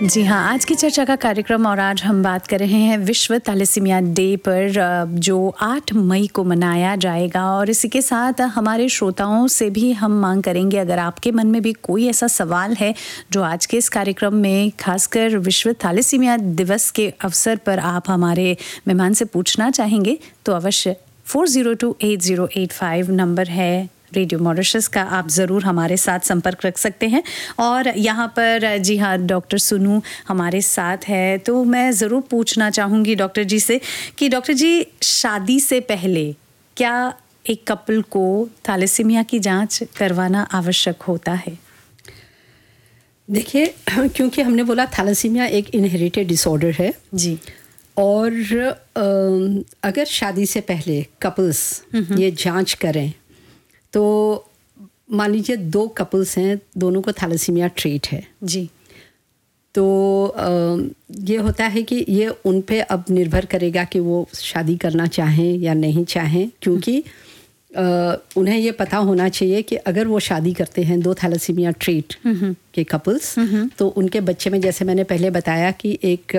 जी हाँ, आज की चर्चा का कार्यक्रम और आज हम बात कर रहे हैं विश्व थैलेसीमिया डे पर जो 8 मई को मनाया जाएगा। और इसी के साथ हमारे श्रोताओं से भी हम मांग करेंगे, अगर आपके मन में भी कोई ऐसा सवाल है जो आज के इस कार्यक्रम में खासकर विश्व थैलेसीमिया दिवस के अवसर पर आप हमारे मेहमान से पूछना चाहेंगे तो अवश्य 402808 नंबर है रेडियो मॉरिशस का, आप ज़रूर हमारे साथ संपर्क रख सकते हैं। और यहाँ पर जी हाँ, डॉक्टर सुनू हमारे साथ है, तो मैं ज़रूर पूछना चाहूँगी डॉक्टर जी से कि डॉक्टर जी, शादी से पहले क्या एक कपल को थैलेसीमिया की जांच करवाना आवश्यक होता है? देखिए, क्योंकि हमने बोला थैलेसीमिया एक इनहेरिटेड डिसऑर्डर है जी, और अगर शादी से पहले कपल्स ये जांच करें तो मान लीजिए 2 कपल्स हैं, दोनों को थैलेसीमिया ट्रेट है जी, तो ये होता है कि ये उन पे अब निर्भर करेगा कि वो शादी करना चाहें या नहीं चाहें, क्योंकि उन्हें ये पता होना चाहिए कि अगर वो शादी करते हैं 2 थैलेसीमिया ट्रेट के कपल्स तो उनके बच्चे में, जैसे मैंने पहले बताया कि एक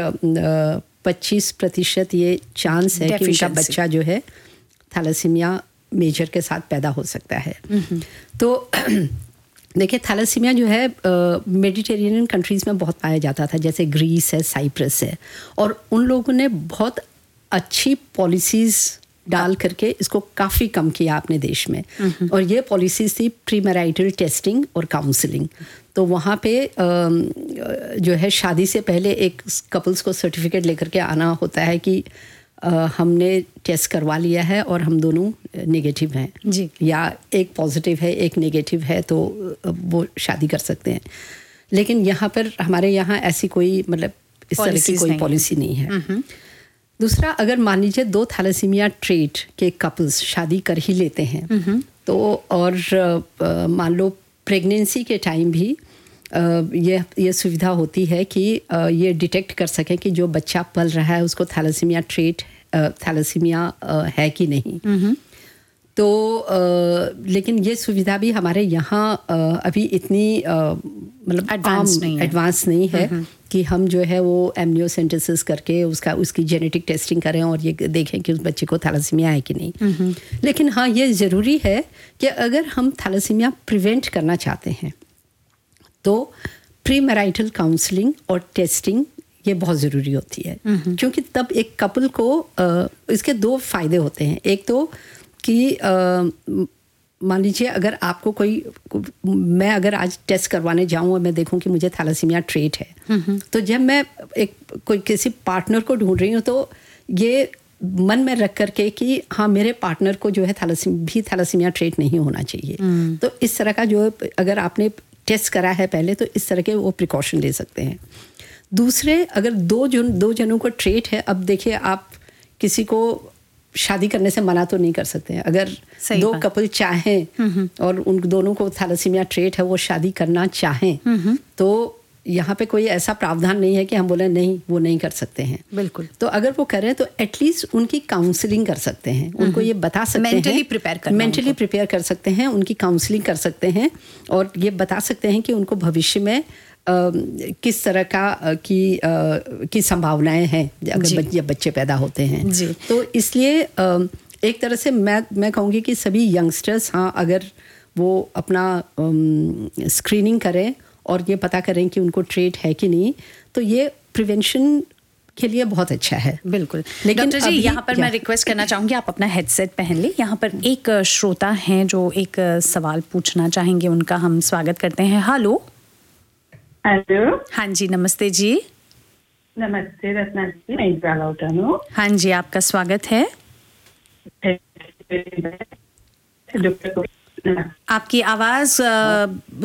25% ये चांस है कि उनका बच्चा जो है थैलेसीमिया मेजर के साथ पैदा हो सकता है। तो देखिए, थैलेसीमिया जो है मेडिटेरेनियन कंट्रीज़ में बहुत पाया जाता था, जैसे ग्रीस है, साइप्रस है, और उन लोगों ने बहुत अच्छी पॉलिसीज़ डाल करके इसको काफ़ी कम किया अपने देश में। और ये पॉलिसीज़ थी प्री मैरिटल टेस्टिंग और काउंसलिंग। तो वहाँ पे जो है शादी से पहले एक कपल्स को सर्टिफिकेट लेकर के आना होता है कि हमने टेस्ट करवा लिया है और हम दोनों नेगेटिव हैं जी, या एक पॉजिटिव है एक नेगेटिव है, तो वो शादी कर सकते हैं। लेकिन यहाँ पर हमारे यहाँ ऐसी कोई मतलब इस तरह की कोई पॉलिसी नहीं है। दूसरा, अगर मान लीजिए 2 थैलेसीमिया ट्रेट के कपल्स शादी कर ही लेते हैं तो, और मान लो प्रेगनेंसी के टाइम भी ये सुविधा होती है कि ये डिटेक्ट कर सकें कि जो बच्चा पल रहा है उसको थैलेसीमिया है कि नहीं। तो लेकिन ये सुविधा भी हमारे यहाँ अभी इतनी मतलब एडवांस नहीं है कि हम जो है वो एमनियोसेंटेसिस करके उसकी जेनेटिक टेस्टिंग करें और ये देखें कि उस बच्चे को थैलेसीमिया है कि नहीं। लेकिन हाँ, ये ज़रूरी है कि अगर हम थैलेसीमिया प्रिवेंट करना चाहते हैं तो प्री मैरिटल काउंसलिंग और टेस्टिंग ये बहुत ज़रूरी होती है, क्योंकि तब एक कपल को इसके 2 फ़ायदे होते हैं। एक तो कि मान लीजिए अगर आपको मैं अगर आज टेस्ट करवाने जाऊँ और मैं देखूँ कि मुझे थैलेसीमिया ट्रेट है, तो जब मैं कोई किसी पार्टनर को ढूंढ रही हूँ तो ये मन में रख करके कि हाँ, मेरे पार्टनर को जो है थैलेसीमिया ट्रेट नहीं होना चाहिए। तो इस तरह का जो अगर आपने टेस्ट करा है पहले तो इस तरह के वो प्रिकॉशन ले सकते हैं। दूसरे, अगर दो जनों को ट्रेट है, अब देखिए आप किसी को शादी करने से मना तो नहीं कर सकते हैं। अगर 2 कपल चाहें और उन दोनों को थैलेसीमिया ट्रेट है, वो शादी करना चाहें तो यहाँ पे कोई ऐसा प्रावधान नहीं है कि हम बोले नहीं, वो नहीं कर सकते हैं। बिल्कुल। तो अगर वो करें तो एटलीस्ट उनकी काउंसलिंग कर सकते हैं, उनको ये बता सकते हैं, मेंटली प्रिपेयर कर सकते हैं, उनकी काउंसलिंग कर सकते हैं और ये बता सकते हैं कि उनको भविष्य में किस तरह की संभावनाएं हैं अगर बच्चे पैदा होते हैं जी। तो इसलिए एक तरह से मैं कहूँगी कि सभी यंगस्टर्स, हाँ, अगर वो अपना स्क्रीनिंग करें और ये पता करें कि उनको ट्रेट है कि नहीं, तो ये प्रिवेंशन के लिए बहुत अच्छा है। बिल्कुल। लेकिन डॉक्टर जी, यहाँ पर मैं रिक्वेस्ट करना चाहूँगी आप अपना हेडसेट पहन लें। यहाँ पर एक श्रोता हैं जो एक सवाल पूछना चाहेंगे, उनका हम स्वागत करते हैं। हेलो। हाँ जी, नमस्ते जी। नमस्ते रत्ना जी, मैं इब्राला उठानो। हाँ जी, आपका स्वागत है। आपकी आवाज़